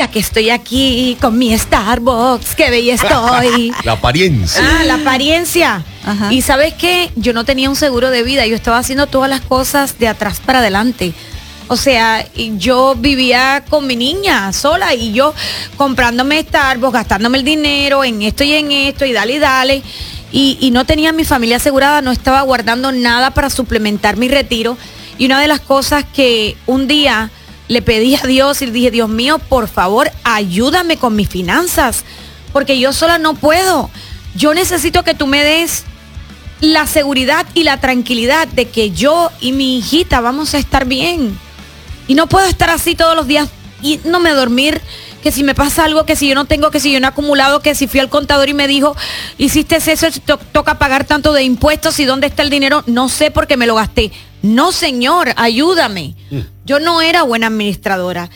mira que estoy aquí con mi Starbucks, qué bella estoy. La apariencia. La apariencia. Ajá. Y ¿sabes qué? Yo no tenía un seguro de vida, yo estaba haciendo todas las cosas de atrás para adelante. O sea, yo vivía con mi niña sola y yo comprándome Starbucks, gastándome el dinero en esto, y dale. Y no tenía a mi familia asegurada, no estaba guardando nada para suplementar mi retiro. Y una de las cosas que un día le pedí a Dios y le dije, Dios mío, por favor, ayúdame con mis finanzas, porque yo sola no puedo. Yo necesito que tú me des la seguridad y la tranquilidad de que yo y mi hijita vamos a estar bien. Y no puedo estar así todos los días y no me dormir, que si me pasa algo, que si yo no tengo, que si yo no he acumulado, que si fui al contador y me dijo, hiciste eso, toca pagar tanto de impuestos y dónde está el dinero, no sé porque me lo gasté. No, señor, ayúdame. Yo no era buena administradora.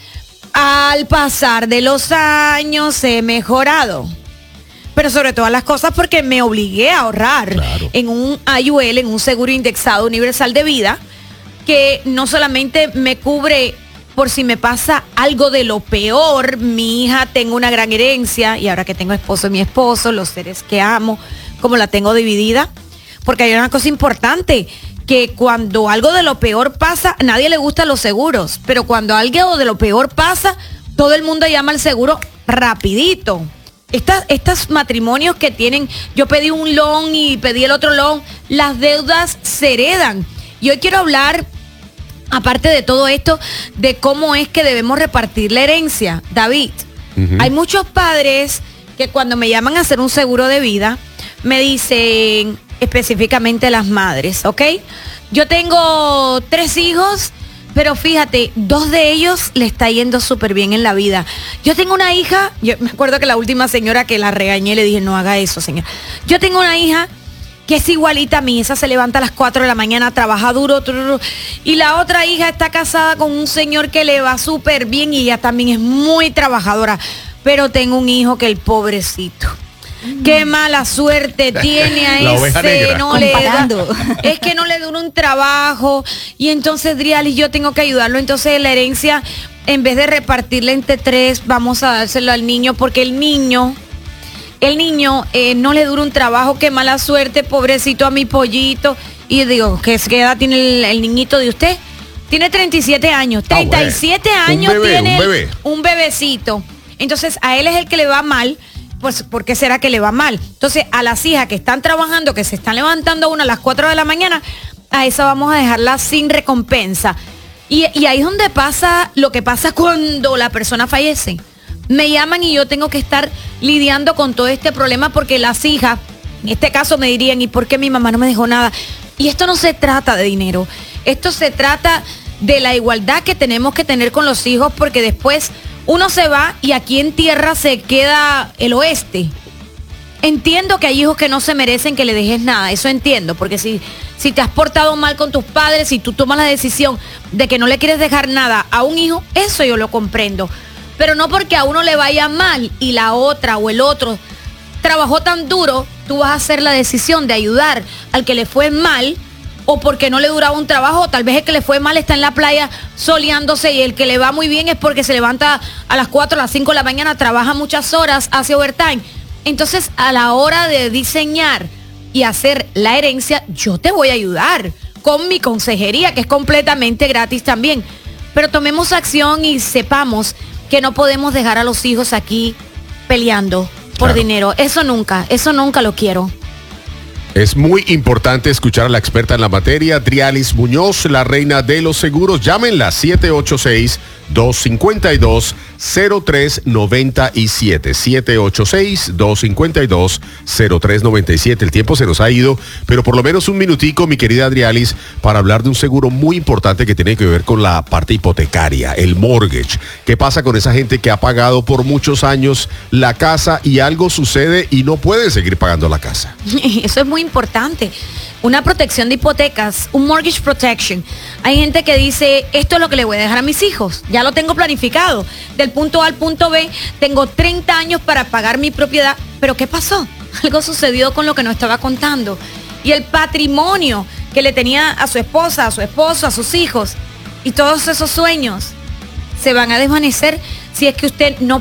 Al pasar de los años he mejorado. Pero sobre todas las cosas porque me obligué a ahorrar en un IUL, en un seguro indexado universal de vida, que no solamente me cubre por si me pasa algo de lo peor. Mi hija, tengo una gran herencia y ahora que tengo esposo y mi esposo, los seres que amo, como la tengo dividida, porque hay una cosa importante, que cuando algo de lo peor pasa, a nadie le gustan los seguros, pero cuando algo de lo peor pasa, todo el mundo llama al seguro rapidito. Estos matrimonios que tienen, yo pedí un loan y pedí el otro loan, las deudas se heredan. Y hoy quiero hablar, aparte de todo esto, de cómo es que debemos repartir la herencia. David, hay muchos padres que cuando me llaman a hacer un seguro de vida, me dicen, específicamente las madres, ¿ok? Yo tengo 3 hijos, pero fíjate, 2 de ellos le está yendo súper bien en la vida. Yo tengo una hija, yo me acuerdo que la última señora que la regañé, le dije, no haga eso, señora. Yo tengo una hija que es igualita a mí, esa se levanta a las 4 de la mañana, trabaja duro, y la otra hija está casada con un señor que le va súper bien y ella también es muy trabajadora, pero tengo un hijo que el pobrecito, qué mala suerte tiene a La oveja ese, negra. no le da, es que no le dura un trabajo, y entonces Drialis, yo tengo que ayudarlo, entonces la herencia, en vez de repartirla entre 3, vamos a dárselo al niño, porque el niño no le dura un trabajo, qué mala suerte, pobrecito a mi pollito. Y digo, ¿qué edad tiene el niñito de usted? Tiene 37 años, 37 años tiene un bebecito. Entonces a él es el que le va mal. Pues, ¿por qué será que le va mal? Entonces, a las hijas que están trabajando, que se están levantando una a las 4 de la mañana, a esa vamos a dejarla sin recompensa. Y ahí es donde pasa lo que pasa cuando la persona fallece. Me llaman y yo tengo que estar lidiando con todo este problema porque las hijas, en este caso me dirían, ¿y por qué mi mamá no me dejó nada? Y esto no se trata de dinero. Esto se trata de la igualdad que tenemos que tener con los hijos, porque después uno se va y aquí en tierra se queda el oeste. Entiendo que hay hijos que no se merecen que le dejes nada, eso entiendo, porque si te has portado mal con tus padres, si tú tomas la decisión de que no le quieres dejar nada a un hijo, eso yo lo comprendo. Pero no porque a uno le vaya mal y la otra o el otro trabajó tan duro, tú vas a hacer la decisión de ayudar al que le fue mal, o porque no le duraba un trabajo, tal vez el que le fue mal está en la playa soleándose y el que le va muy bien es porque se levanta a las 4, a las 5 de la mañana, trabaja muchas horas, hace overtime. Entonces, a la hora de diseñar y hacer la herencia, yo te voy a ayudar con mi consejería, que es completamente gratis también. Pero tomemos acción y sepamos que no podemos dejar a los hijos aquí peleando por dinero. Eso nunca lo quiero. Es muy importante escuchar a la experta en la materia, Drialis Muñoz, la reina de los seguros. Llámenla 786-252-0397. 786-252-0397. El tiempo se nos ha ido, pero por lo menos un minutico, mi querida Drialis, para hablar de un seguro muy importante que tiene que ver con la parte hipotecaria, el mortgage. ¿Qué pasa con esa gente que ha pagado por muchos años la casa y algo sucede y no puede seguir pagando la casa? Eso es muy importante. Una protección de hipotecas, un mortgage protection. Hay gente que dice, esto es lo que le voy a dejar a mis hijos. Ya lo tengo planificado. Del punto A al punto B, tengo 30 años para pagar mi propiedad. Pero ¿qué pasó? Algo sucedió con lo que no estaba contando. Y el patrimonio que le tenía a su esposa, a su esposo, a sus hijos, y todos esos sueños se van a desvanecer si es que usted no